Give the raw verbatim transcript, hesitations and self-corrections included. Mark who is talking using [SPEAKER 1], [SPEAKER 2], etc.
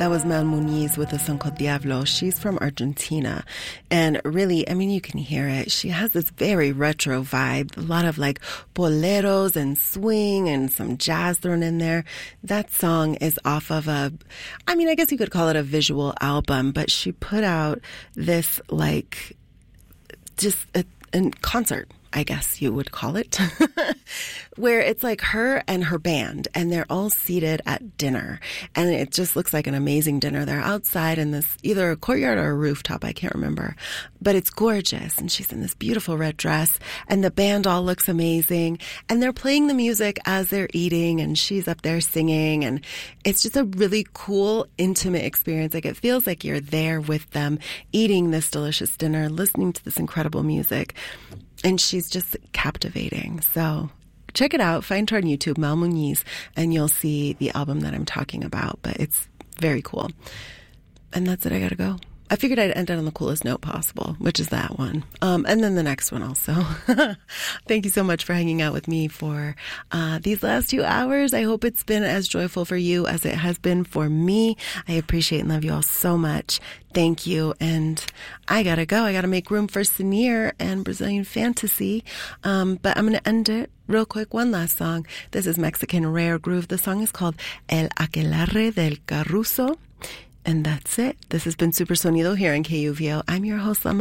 [SPEAKER 1] That was Mel Muniz with a song called Diablo. She's from Argentina. And really, I mean, you can hear it. She has this very retro vibe. A lot of like boleros and swing and some jazz thrown in there. That song is off of a, I mean, I guess you could call it a visual album, but she put out this like, just a, a concert, I guess you would call it, where it's like her and her band, and they're all seated at dinner. And it just looks like an amazing dinner. They're outside in this, either a courtyard or a rooftop, I can't remember. But it's gorgeous, and she's in this beautiful red dress, and the band all looks amazing. And they're playing the music as they're eating, and she's up there singing. And it's just a really cool, intimate experience. Like, it feels like you're there with them, eating this delicious dinner, listening to this incredible music. And she's just captivating. So check it out. Find her on YouTube, Mel Muniz, and you'll see the album that I'm talking about. But it's very cool. And that's it. I got to go. I figured I'd end it on the coolest note possible, which is that one. Um, and then the next one also. Thank you so much for hanging out with me for uh, these last two hours. I hope it's been as joyful for you as it has been for me. I appreciate and love you all so much. Thank you. And I got to go. I got to make room for Sinir and Brazilian Fantasy. Um, but I'm going to end it real quick. One last song. This is Mexican Rare Groove. The song is called El Aquelarre del Carruso. And that's it. This has been Super Sonido here on K U V O. I'm your host, Lama.